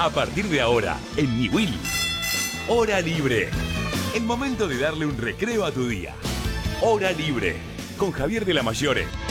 A partir de ahora, en Niwil, Hora Libre. El momento de darle un recreo a tu día. Hora Libre, con Javier de la Mayore.